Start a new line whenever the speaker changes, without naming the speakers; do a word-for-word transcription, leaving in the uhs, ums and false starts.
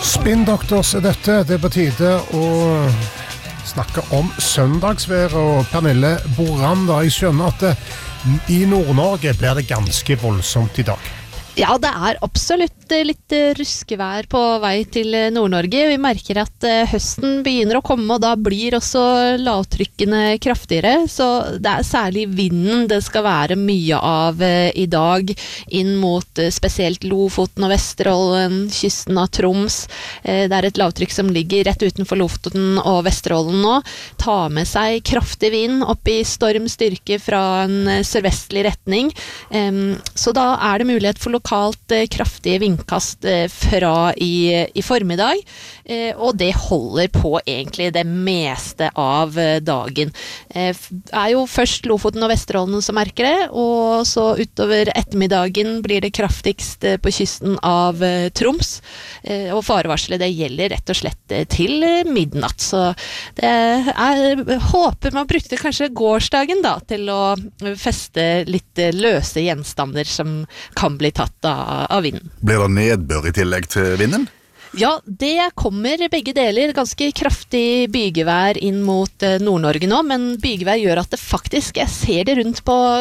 Spinndoctors er dette. Det er på tide å snakke om søndagsvær. Og Pernille Boranda, jeg skjønner at det, i Nord-Norge blir det ganske voldsomt i dag.
Ja, det er absolutt litt ruskevær på vei til Nord-Norge. Vi merker at høsten begynner å komme, og da blir også lavtrykkene kraftigere. Så det er særlig vinden det skal være mye av i dag, inn mot spesielt Lofoten og Vesterålen, kysten av Troms. Det er et lavtrykk som ligger rett utenfor Lofoten og Vesterålen nå. Ta med seg kraftig vind opp i stormstyrke fra en sørvestlig retning. Så da er det mulighet for lokalt eh, kraftige vindkast eh, fra i, i formiddag, eh, og det holder på egentlig det meste av eh, dagen. Det eh, er jo først Lofoten og Vesterålen som merker det, og så utover ettermiddagen blir det kraftigst eh, på kysten av eh, Troms, eh, og farevarselet det gjelder rett og slett eh, til eh, midnatt. Så det er, håper man brukte kanskje gårsdagen da, til å feste litt eh, løse gjenstander som kan bli tatt av, av vinden.
Blir det nedbør i tillegg til vinden?
Ja, det kommer begge deler. Ganske kraftig bygevær inn mot Nord-Norge nå, men bygevær gjør at det faktisk, jeg ser det rundt på